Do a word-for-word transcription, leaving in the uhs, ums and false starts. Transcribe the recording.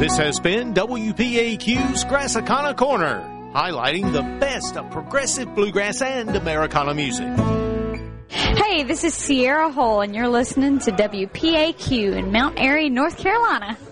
This has been W P A Q's Grassicana Corner, highlighting the best of progressive bluegrass and Americana music. Hey, this is Sierra Hull, and you're listening to W P A Q in Mount Airy, North Carolina.